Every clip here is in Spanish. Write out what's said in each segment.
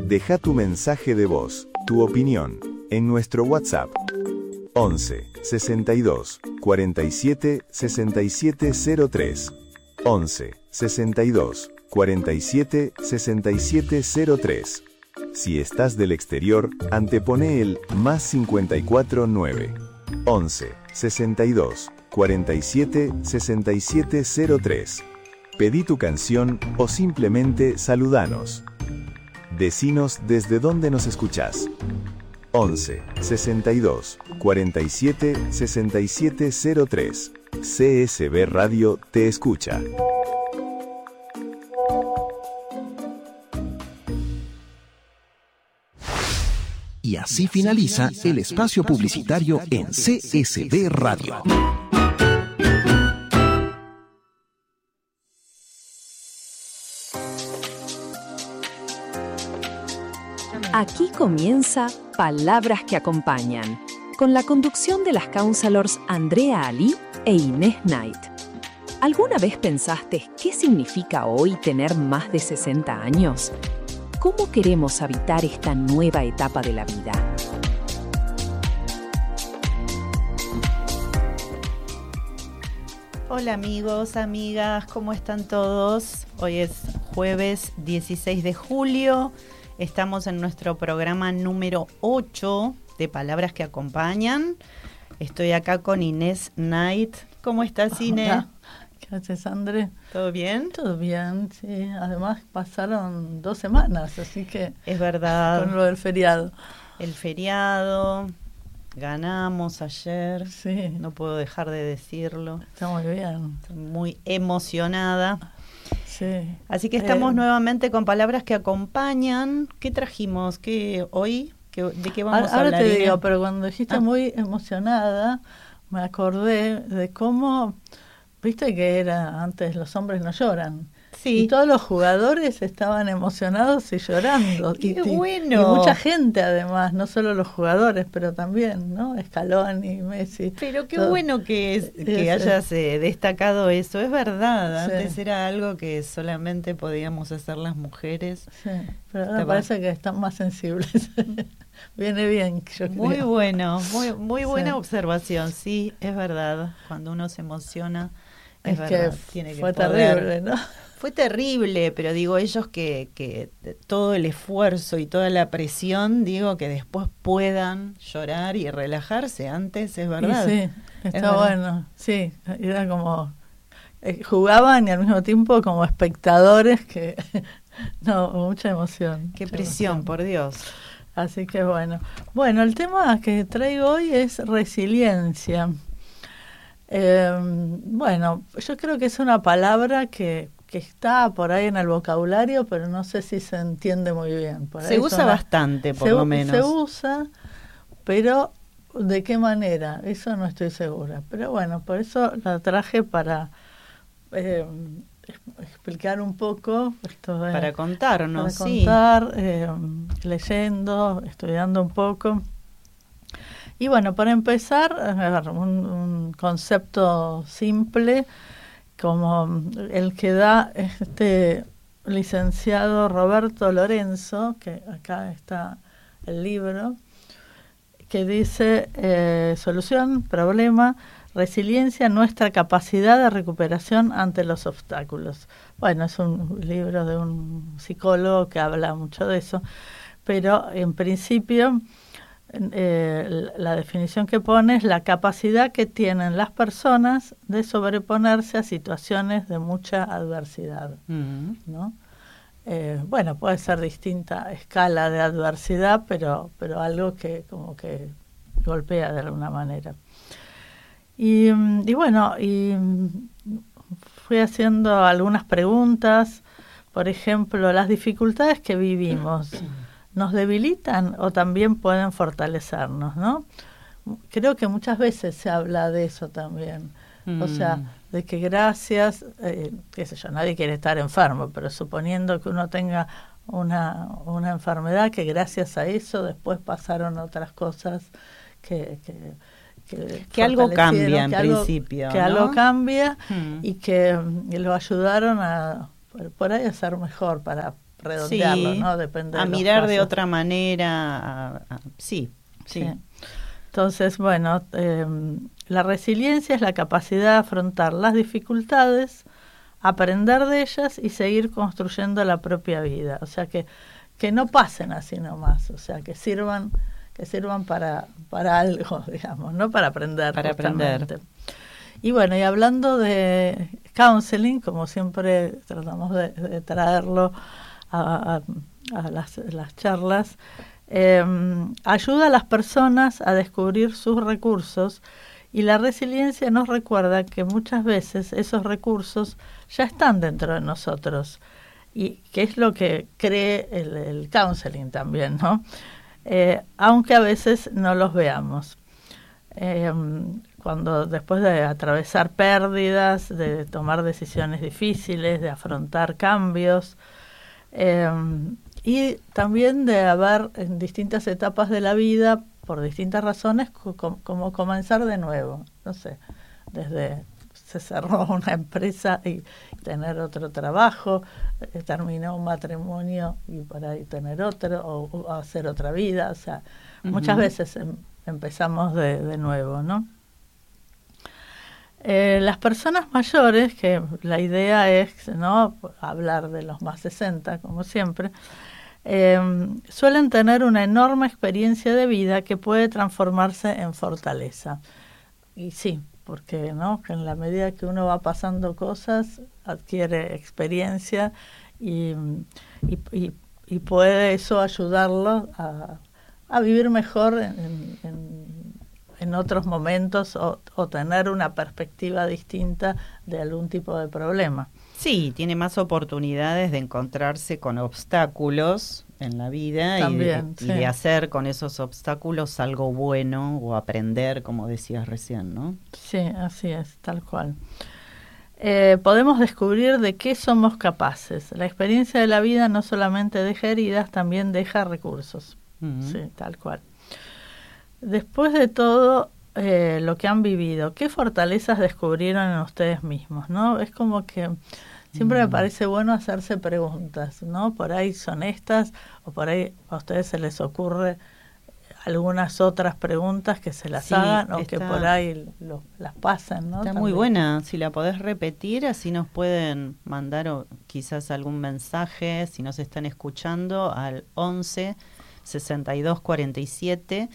Deja tu mensaje de voz, tu opinión, en nuestro WhatsApp 11 62 47 67 03. 11 62 47 67 03. Si estás del exterior, antepone el más 54 9. 11 62 47 67 03. Pedí tu canción o simplemente saludanos. Decinos desde dónde nos escuchás. 11 62 47 67 03. CSB Radio te escucha. Y así finaliza el espacio publicitario en CSB Radio. Aquí comienza Palabras que Acompañan, con la conducción de las counselors Andrea Ali e Inés Knight. ¿Alguna vez pensaste qué significa hoy tener más de 60 años? ¿Cómo queremos habitar esta nueva etapa de la vida? Hola amigos, amigas, ¿cómo están todos? Hoy es jueves 16 de julio. Estamos en nuestro programa número 8 de Palabras que Acompañan. Estoy acá con Inés Knight. ¿Cómo estás, Inés? Hola. ¿Qué haces, André? ¿Todo bien? Todo bien, sí. Además pasaron 2 semanas, así que... Es verdad. Con lo del feriado. El feriado, ganamos ayer. Sí. No puedo dejar de decirlo. Está muy bien. Estoy muy emocionada. Sí. Así que estamos nuevamente con Palabras que Acompañan. ¿Qué trajimos? ¿Qué hoy? ¿De qué vamos a hablar? Ahora te digo, pero cuando dijiste muy emocionada, me acordé de cómo... Viste que era antes los hombres no lloran. Sí. Y todos los jugadores estaban emocionados y llorando. ¡Qué bueno! Y mucha gente además, no solo los jugadores, pero también, ¿no? Scaloni, Messi. Pero qué bueno que hayas destacado eso. Es verdad, antes sí. era algo que solamente podíamos hacer las mujeres. Sí, pero ahora parece que están más sensibles. Viene bien, yo creo. Muy bueno, muy buena sí. observación. Sí, es verdad. Cuando uno se emociona, es verdad. Que tiene que fue poder. Terrible, ¿no? Fue terrible, pero digo, ellos que todo el esfuerzo y toda la presión, digo, que después puedan llorar y relajarse antes, es verdad. Y sí, está bueno. Sí, era como... jugaban y al mismo tiempo como espectadores que... no, mucha emoción. Qué presión, por Dios. Así que bueno. Bueno, el tema que traigo hoy es resiliencia. Bueno, yo creo que es una palabra que está por ahí en el vocabulario, pero no sé si se entiende muy bien. Se usa bastante, por lo menos. Se usa, pero ¿de qué manera? Eso no estoy segura. Pero bueno, por eso la traje para explicar un poco. Para contarnos, para contar, leyendo, estudiando un poco. Y bueno, para empezar, un concepto simple, como el que da este licenciado Roberto Lorenzo, que acá está el libro, que dice solución, problema, resiliencia, nuestra capacidad de recuperación ante los obstáculos. Bueno, es un libro de un psicólogo que habla mucho de eso, pero en principio la definición que pone es la capacidad que tienen las personas de sobreponerse a situaciones de mucha adversidad, ¿no? Bueno, puede ser distinta escala de adversidad, pero algo que como que golpea de alguna manera. Y bueno, fui haciendo algunas preguntas. Por ejemplo, las dificultades que vivimos, ¿nos debilitan o también pueden fortalecernos, no? Creo que muchas veces se habla de eso también. O sea, de que gracias, qué sé yo, nadie quiere estar enfermo, pero suponiendo que uno tenga una enfermedad, que gracias a eso después pasaron otras cosas que algo cambia en principio, que ¿no? algo cambia y que lo ayudaron a por ahí a ser mejor para redondearlo, sí, ¿no? Depende a de los mirar de casos. otra manera, sí. Entonces, bueno, la resiliencia es la capacidad de afrontar las dificultades, aprender de ellas y seguir construyendo la propia vida. O sea, que no pasen así nomás, o sea, que sirvan para algo, digamos, ¿no? Para aprender. Para aprender. Y bueno, y hablando de counseling, como siempre tratamos de traerlo a las charlas, ayuda a las personas a descubrir sus recursos, y la resiliencia nos recuerda que muchas veces esos recursos ya están dentro de nosotros, y que es lo que cree el counseling también, ¿no? Aunque a veces no los veamos. Cuando después de atravesar pérdidas, de tomar decisiones difíciles, de afrontar cambios, y también de haber en distintas etapas de la vida, por distintas razones, como comenzar de nuevo. No sé, desde se cerró una empresa y tener otro trabajo, terminó un matrimonio y por ahí tener otro, o hacer otra vida. O sea, muchas veces empezamos de nuevo, ¿no? Las personas mayores, que la idea es, ¿no?, hablar de los más 60, como siempre, suelen tener una enorme experiencia de vida que puede transformarse en fortaleza. Y sí, porque ¿no?, que en la medida que uno va pasando cosas, adquiere experiencia y puede eso ayudarlo a vivir mejor en otros momentos, o tener una perspectiva distinta de algún tipo de problema. Sí, tiene más oportunidades de encontrarse con obstáculos en la vida. También, y de hacer con esos obstáculos algo bueno, o aprender, como decías recién, ¿no? Sí, así es, tal cual. Podemos descubrir de qué somos capaces. La experiencia de la vida no solamente deja heridas, también deja recursos. Sí, tal cual. Después de todo lo que han vivido, ¿qué fortalezas descubrieron en ustedes mismos, no? Es como que siempre me parece bueno hacerse preguntas, ¿no? Por ahí son estas, o por ahí a ustedes se les ocurre algunas otras preguntas que se las hagan, o que por ahí las pasen, ¿no? Está También. muy buena, si la podés repetir, así nos pueden mandar quizás algún mensaje, si nos están escuchando, al 11 62 47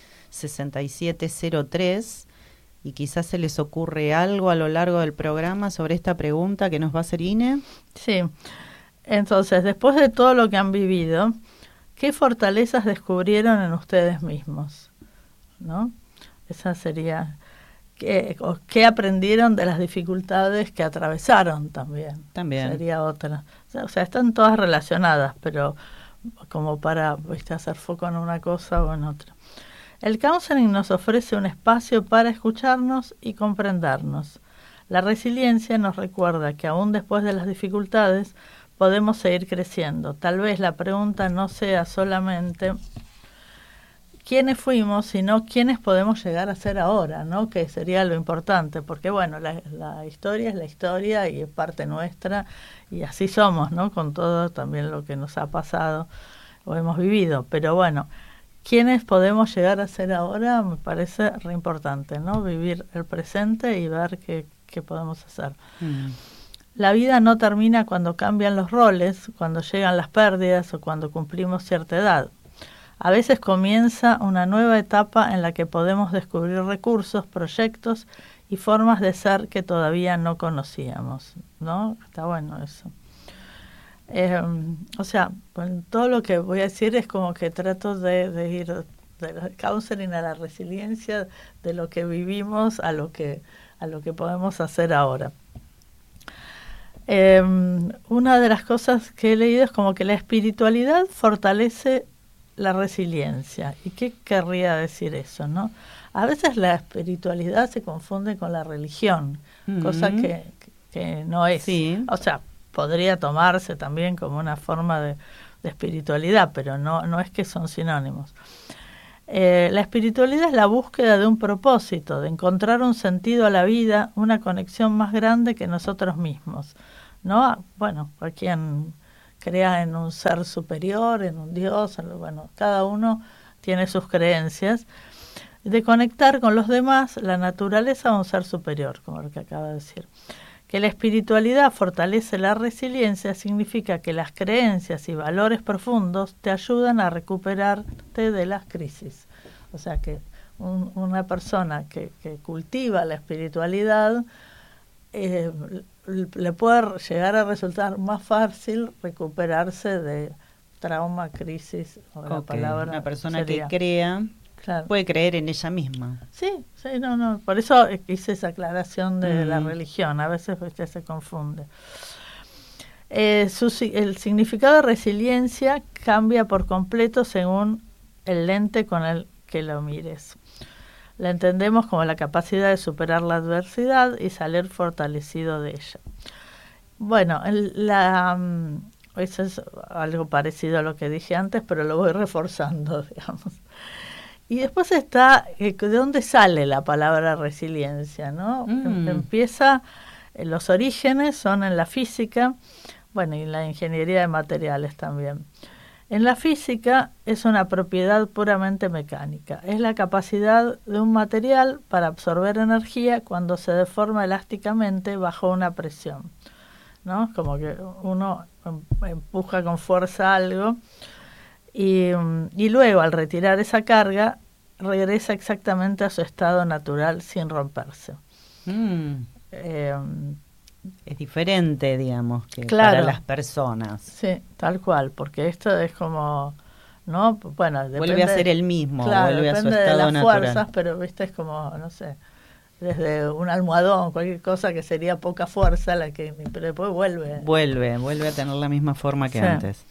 6703, y quizás se les ocurre algo a lo largo del programa sobre esta pregunta que nos va a hacer Ine. Sí, entonces, después de todo lo que han vivido, ¿qué fortalezas descubrieron en ustedes mismos? ¿No? Esa sería, ¿qué aprendieron de las dificultades que atravesaron también? Sería otra. O sea, están todas relacionadas, pero como para, ¿viste?, hacer foco en una cosa o en otra. El counseling nos ofrece un espacio para escucharnos y comprendernos. La resiliencia nos recuerda que aún después de las dificultades podemos seguir creciendo. Tal vez la pregunta no sea solamente quiénes fuimos, sino quiénes podemos llegar a ser ahora, ¿no? Que sería lo importante, porque bueno, la historia es la historia y es parte nuestra, y así somos, ¿no? Con todo también lo que nos ha pasado o hemos vivido, pero bueno, quiénes podemos llegar a ser ahora me parece re importante, ¿no? Vivir el presente y ver qué podemos hacer. La vida no termina cuando cambian los roles, cuando llegan las pérdidas o cuando cumplimos cierta edad. A veces comienza una nueva etapa en la que podemos descubrir recursos, proyectos y formas de ser que todavía no conocíamos, ¿no? Está bueno eso. O sea, bueno, todo lo que voy a decir es como que trato de ir del counseling a la resiliencia, de lo que vivimos a lo que podemos hacer ahora. Una de las cosas que he leído es como que la espiritualidad fortalece la resiliencia. ¿Y qué querría decir eso, no? A veces la espiritualidad se confunde con la religión, cosa que no es. Sí. O sea, podría tomarse también como una forma de espiritualidad, pero no es que son sinónimos. La espiritualidad es la búsqueda de un propósito, de encontrar un sentido a la vida, una conexión más grande que nosotros mismos, ¿no? Bueno, a quien crea en un ser superior, en un Dios, bueno, cada uno tiene sus creencias, de conectar con los demás la naturaleza a un ser superior, como lo que acaba de decir. Que la espiritualidad fortalece la resiliencia significa que las creencias y valores profundos te ayudan a recuperarte de las crisis. O sea que una persona que cultiva la espiritualidad le puede llegar a resultar más fácil recuperarse de trauma, crisis, o la palabra. Una persona sería, que crea, claro, puede creer en ella misma. Sí, no. Por eso hice esa aclaración de la religión. A veces usted se confunde. El significado de resiliencia cambia por completo según el lente con el que lo mires. La entendemos como la capacidad de superar la adversidad y salir fortalecido de ella. Bueno, eso es algo parecido a lo que dije antes, pero lo voy reforzando, digamos. Y después está, ¿de dónde sale la palabra resiliencia, no? Empieza, los orígenes son en la física, bueno, y en la ingeniería de materiales también. En la física es una propiedad puramente mecánica. Es la capacidad de un material para absorber energía cuando se deforma elásticamente bajo una presión, ¿no? Como que uno empuja con fuerza algo y luego al retirar esa carga regresa exactamente a su estado natural sin romperse. Es diferente, digamos, que claro, para las personas. Sí, tal cual, porque esto es como, ¿no? Bueno, vuelve a ser el mismo, claro, vuelve a su depende estado de las natural. Fuerzas, pero viste, es como, no sé, desde un almohadón, cualquier cosa que sería poca fuerza, pero después vuelve. Vuelve a tener la misma forma que antes.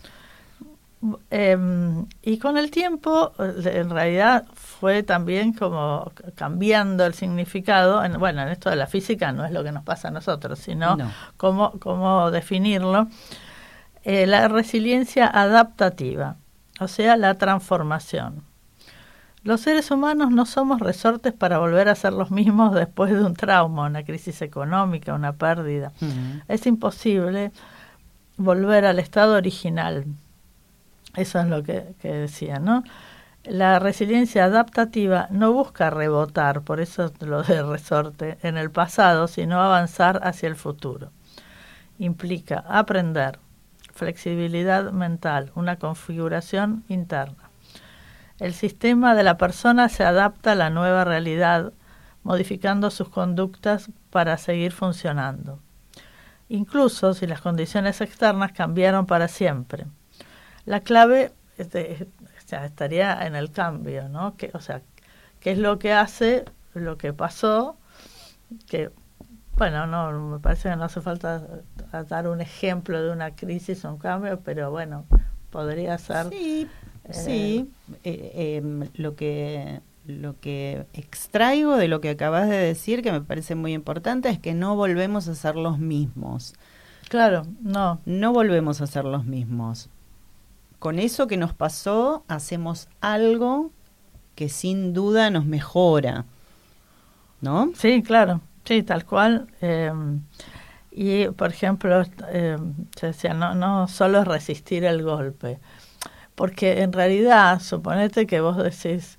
Y con el tiempo, en realidad, fue también como cambiando el significado. En esto de la física no es lo que nos pasa a nosotros, sino cómo definirlo. La resiliencia adaptativa, o sea, la transformación. Los seres humanos no somos resortes para volver a ser los mismos después de un trauma, una crisis económica, una pérdida. Es imposible volver al estado original. Eso es lo que decía, ¿no? La resiliencia adaptativa no busca rebotar, por eso lo de resorte, en el pasado, sino avanzar hacia el futuro. Implica aprender, flexibilidad mental, una configuración interna. El sistema de la persona se adapta a la nueva realidad, modificando sus conductas para seguir funcionando. Incluso si las condiciones externas cambiaron para siempre. La clave estaría en el cambio, ¿no? ¿Qué es lo que hace lo que pasó? Que, no, me parece que no hace falta dar un ejemplo de una crisis o un cambio, pero bueno, podría ser. Sí. Lo que extraigo de lo que acabas de decir, que me parece muy importante, es que no volvemos a ser los mismos. Claro, no. No volvemos a ser los mismos. Con eso que nos pasó, hacemos algo que sin duda nos mejora, ¿no? Sí, claro, sí, tal cual. Y, por ejemplo, se decía, no solo es resistir el golpe, porque en realidad, suponete que vos decís,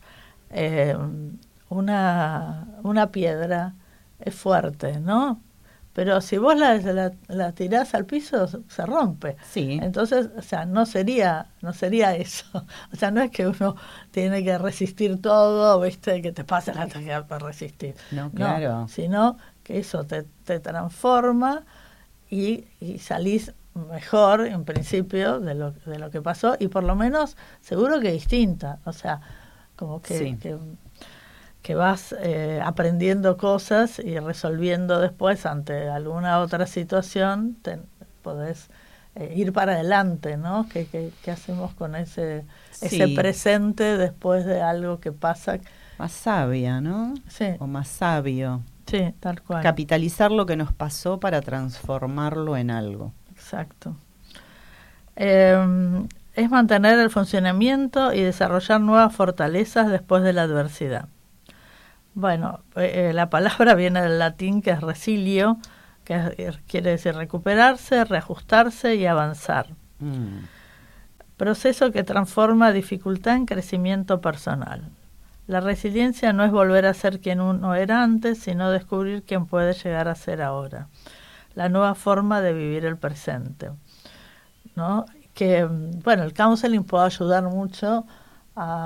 una piedra es fuerte, ¿no? Pero si vos la tirás al piso, se rompe. Sí. Entonces, no sería eso. O sea, no es que uno tiene que resistir todo, ¿viste? Que te pase la tarea para resistir. No, claro. No, sino que eso te transforma y salís mejor, en principio, de lo que pasó, y por lo menos seguro que distinta. O sea, como que vas aprendiendo cosas y resolviendo después ante alguna otra situación, podés ir para adelante, ¿no? ¿Qué hacemos con ese presente después de algo que pasa? Más sabia, ¿no? Sí. O más sabio. Sí, tal cual. Capitalizar lo que nos pasó para transformarlo en algo. Exacto. Es mantener el funcionamiento y desarrollar nuevas fortalezas después de la adversidad. Bueno, la palabra viene del latín, que es resilio, que quiere decir recuperarse, reajustarse y avanzar. Proceso que transforma dificultad en crecimiento personal. La resiliencia no es volver a ser quien uno era antes, sino descubrir quién puede llegar a ser ahora. La nueva forma de vivir el presente, ¿no? Que, bueno, el counseling puede ayudar mucho a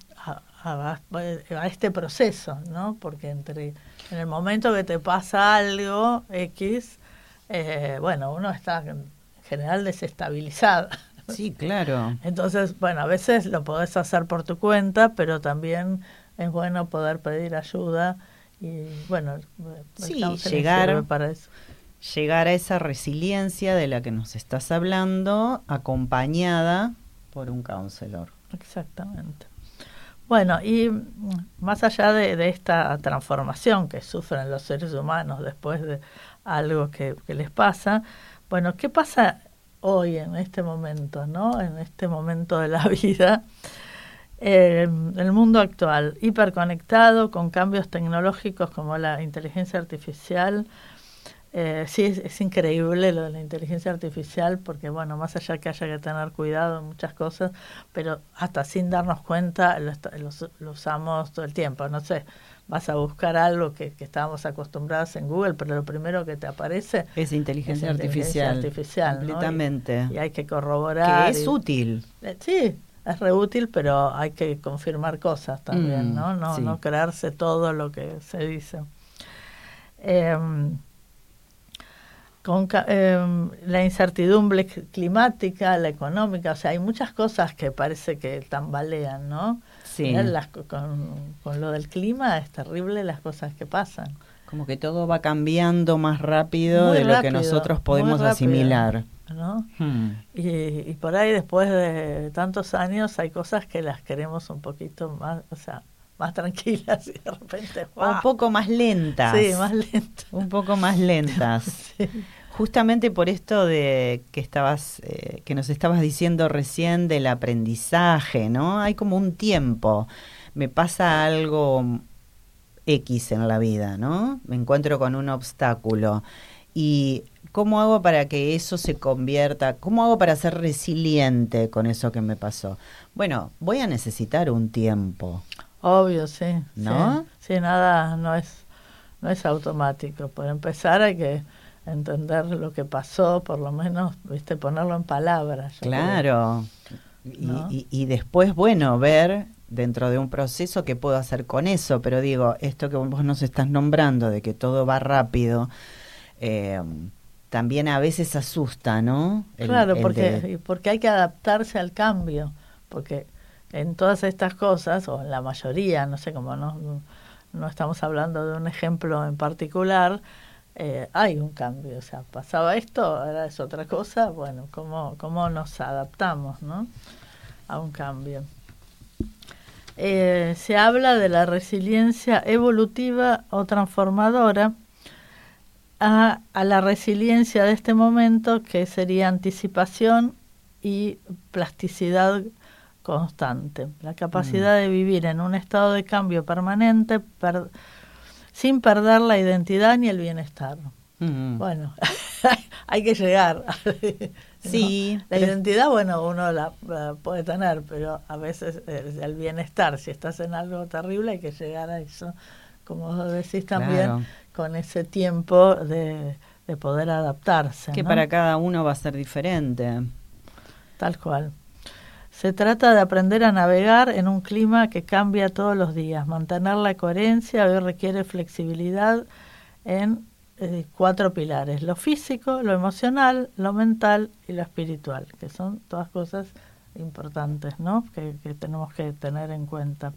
este proceso, ¿no? Porque en el momento que te pasa algo X, bueno, uno está en general desestabilizado. Sí, claro. Entonces, bueno, a veces lo podés hacer por tu cuenta, pero también es bueno poder pedir ayuda y, bueno, sí, el counseling sirve para eso. Llegar a esa resiliencia de la que nos estás hablando, acompañada por un counselor. Exactamente. Bueno, y más allá de esta transformación que sufren los seres humanos después de algo que les pasa, bueno, ¿qué pasa hoy en este momento, ¿no? En este momento de la vida, el mundo actual, hiperconectado, con cambios tecnológicos como la inteligencia artificial. Sí, es increíble lo de la inteligencia artificial porque, bueno, más allá que haya que tener cuidado en muchas cosas, pero hasta sin darnos cuenta lo usamos todo el tiempo. No sé, vas a buscar algo que estábamos acostumbrados en Google, pero lo primero que te aparece es inteligencia artificial, completamente. ¿no? Y hay que corroborar. Que es útil. Sí, es re útil, pero hay que confirmar cosas también, ¿no? Sí. No creerse todo lo que se dice. Con la incertidumbre climática, la económica, o sea, hay muchas cosas que parece que tambalean, ¿no? Sí. Con lo del clima es terrible las cosas que pasan. Como que todo va cambiando más rápido Muy de lo rápido, que nosotros podemos rápido, asimilar, ¿no? Y por ahí después de tantos años hay cosas que las queremos un poquito más, o sea, más tranquilas y de repente un poco más lentas. Sí, más lentas. Un poco más lentas. Sí. Justamente por esto de que nos estabas diciendo recién del aprendizaje, ¿no? Hay como un tiempo. Me pasa algo X en la vida, ¿no? Me encuentro con un obstáculo. ¿Y cómo hago para que eso se convierta? ¿Cómo hago para ser resiliente con eso que me pasó? Bueno, voy a necesitar un tiempo. Obvio, sí. ¿No? Sí, nada, no es automático. Por empezar hay que entender lo que pasó, por lo menos, viste, ponerlo en palabras. Claro. ¿No? Y después, bueno, ver dentro de un proceso qué puedo hacer con eso. Pero digo, esto que vos nos estás nombrando, de que todo va rápido, también a veces asusta, ¿no? Claro, porque hay que adaptarse al cambio, porque en todas estas cosas, o en la mayoría, no sé cómo no estamos hablando de un ejemplo en particular, hay un cambio, o sea, pasaba esto, ahora es otra cosa, bueno, ¿cómo nos adaptamos, ¿no? A un cambio. Se habla de la resiliencia evolutiva o transformadora a la resiliencia de este momento, que sería anticipación y plasticidad constante, la capacidad de vivir en un estado de cambio permanente sin perder la identidad ni el bienestar. Bueno, hay que llegar. Sí. ¿No? La identidad, bueno, uno la puede tener, pero a veces el bienestar, si estás en algo terrible, hay que llegar a eso, como decís también, claro, con ese tiempo de poder adaptarse. Que ¿no? para cada uno va a ser diferente. Tal cual. Se trata de aprender a navegar en un clima que cambia todos los días. Mantener la coherencia hoy requiere flexibilidad en 4 pilares: lo físico, lo emocional, lo mental y lo espiritual, que son todas cosas importantes, ¿no? que tenemos que tener en cuenta.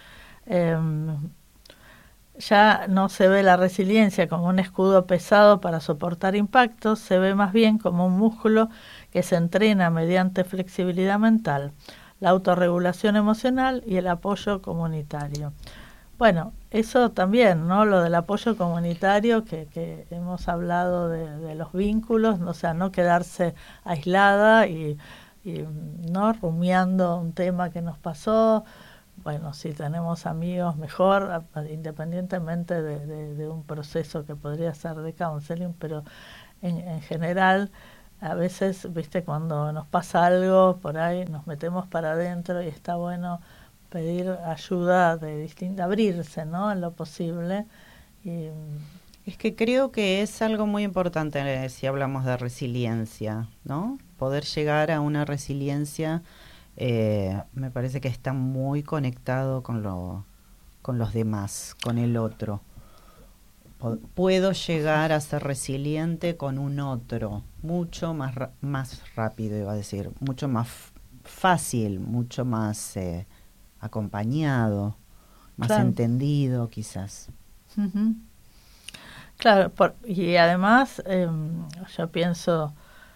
Ya no se ve la resiliencia como un escudo pesado para soportar impactos, se ve más bien como un músculo que se entrena mediante flexibilidad mental, la autorregulación emocional y el apoyo comunitario. Bueno, eso también, ¿no? Lo del apoyo comunitario, que hemos hablado de los vínculos, o sea, no quedarse aislada y no rumiando un tema que nos pasó. Bueno, si tenemos amigos, mejor, independientemente de un proceso que podría ser de counseling, pero en general a veces, viste, cuando nos pasa algo, por ahí nos metemos para adentro y está bueno pedir ayuda de abrirse, ¿no? En lo posible. Y es que creo que es algo muy importante si hablamos de resiliencia, ¿no? Poder llegar a una resiliencia, me parece que está muy conectado con los demás, con el otro. Puedo llegar a ser resiliente con un otro, mucho más rápido, iba a decir, mucho más fácil, mucho más acompañado, más claro. entendido quizás. Uh-huh. Claro, y además yo pienso,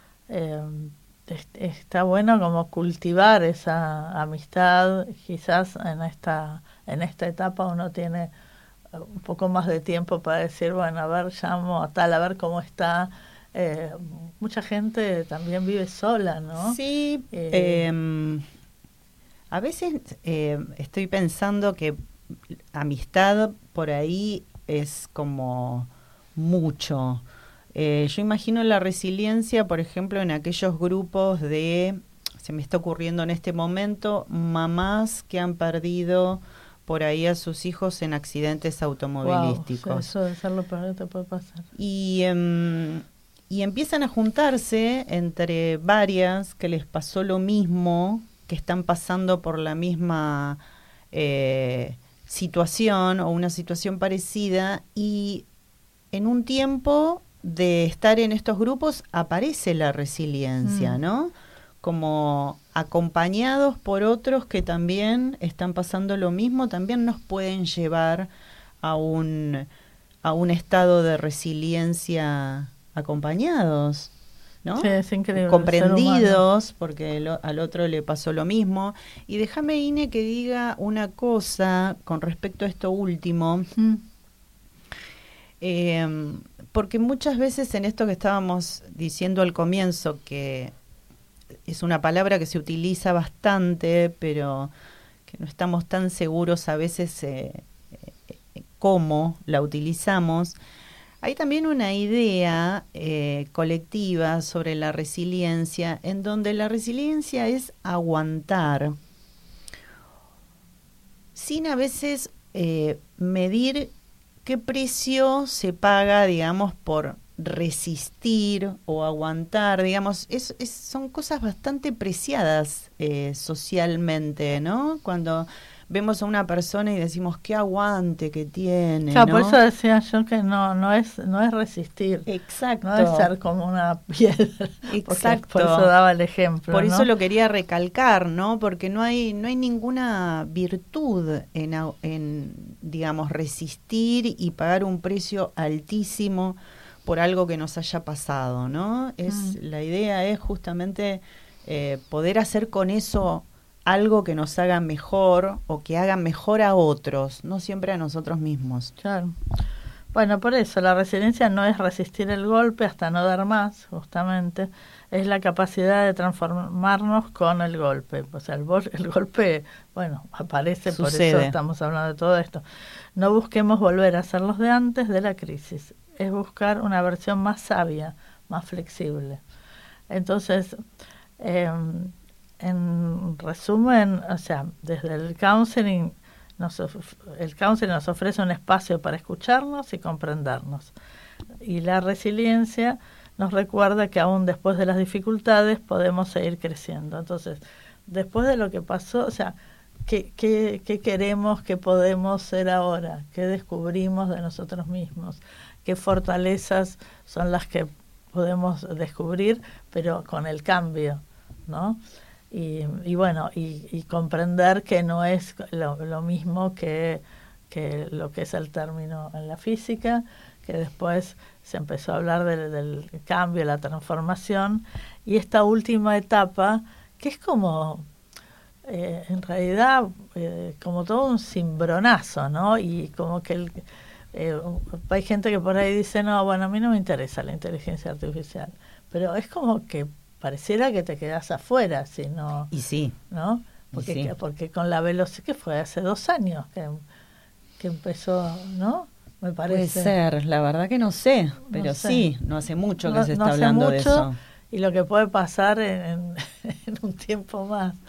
está bueno como cultivar esa amistad. Quizás en esta etapa uno tiene un poco más de tiempo para decir, bueno, a ver, llamo a tal, a ver cómo está. Mucha gente también vive sola, ¿no? Sí, a veces estoy pensando que amistad por ahí es como mucho. Yo imagino la resiliencia, por ejemplo, en aquellos grupos se me está ocurriendo en este momento, mamás que han perdido por ahí a sus hijos en accidentes automovilísticos. Wow, eso de ser lo peor que te puede pasar. Y empiezan a juntarse entre varias que les pasó lo mismo, que están pasando por la misma situación o una situación parecida, y en un tiempo de estar en estos grupos aparece la resiliencia, ¿no? Como acompañados por otros que también están pasando lo mismo, también nos pueden llevar a un estado de resiliencia acompañados, ¿no? Sí, es increíble. Comprendidos, porque al otro le pasó lo mismo. Y déjame, Ine, que diga una cosa con respecto a esto último. Porque muchas veces en esto que estábamos diciendo al comienzo, que es una palabra que se utiliza bastante, pero que no estamos tan seguros a veces cómo la utilizamos, hay también una idea colectiva sobre la resiliencia, en donde la resiliencia es aguantar, sin a veces medir qué precio se paga, digamos, por resistir o aguantar, digamos, son cosas bastante preciadas socialmente, ¿no? Cuando vemos a una persona y decimos qué aguante que tiene, claro, ¿no? por eso decía yo que no es resistir. Exacto. No es ser como una piedra. Exacto. Por eso daba el ejemplo. Por ¿no? eso lo quería recalcar, ¿no? Porque no hay ninguna virtud en digamos, resistir y pagar un precio altísimo por algo que nos haya pasado, ¿no? La idea es justamente poder hacer con eso algo que nos haga mejor o que haga mejor a otros, no siempre a nosotros mismos. Claro. Bueno, por eso la resiliencia no es resistir el golpe hasta no dar más, justamente, es la capacidad de transformarnos con el golpe. O sea, el golpe, bueno, aparece, sucede. Por eso estamos hablando de todo esto. No busquemos volver a ser los de antes de la crisis, es buscar una versión más sabia, más flexible. Entonces, en resumen, o sea, desde el counseling nos ofrece un espacio para escucharnos y comprendernos. Y la resiliencia nos recuerda que aún después de las dificultades podemos seguir creciendo. Entonces, después de lo que pasó, o sea, ¿qué queremos, qué podemos ser ahora? ¿Qué descubrimos de nosotros mismos? ¿Qué fortalezas son las que podemos descubrir, pero con el cambio, ¿no? Y bueno, y comprender que no es lo mismo que lo que es el término en la física, que después se empezó a hablar del cambio, la transformación, y esta última etapa, que es como, en realidad, como todo un cimbronazo, ¿no? Y como que hay gente que por ahí dice, no, bueno, a mí no me interesa la inteligencia artificial, pero es como que pareciera que te quedas afuera, si no... Y sí. ¿No? Porque con la velocidad que fue hace 2 años que empezó, ¿no? Me parece. Puede ser, la verdad que no sé, pero no sé. Sí, no hace mucho que se está hablando de eso. y lo que puede pasar en un tiempo más.